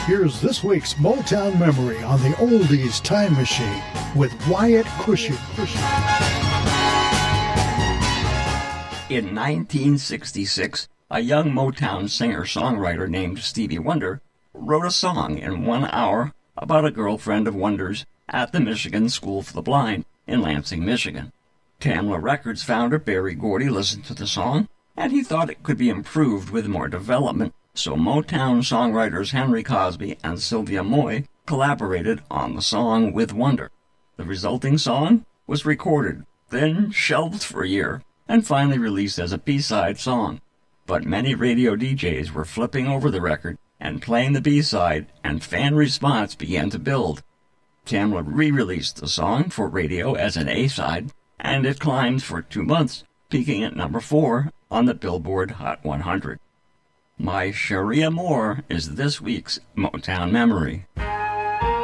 Here's this week's Motown Memory on the Oldies Time Machine with Wyatt Cushing. In 1966, a young Motown singer-songwriter named Stevie Wonder wrote a song in 1 hour about a girlfriend of Wonder's at the Michigan School for the Blind in Lansing, Michigan. Tamla Records founder Berry Gordy listened to the song, and he thought it could be improved with more development, so Motown songwriters Henry Cosby and Sylvia Moy collaborated on the song with Wonder. The resulting song was recorded, then shelved for a year, and finally released as a B-side song. But many radio DJs were flipping over the record and playing the B-side, and fan response began to build. Tamla re-released the song for radio as an A-side, and it climbed for 2 months, peaking at number 4 on the Billboard Hot 100. My Cherie Amour is this week's Motown Memory.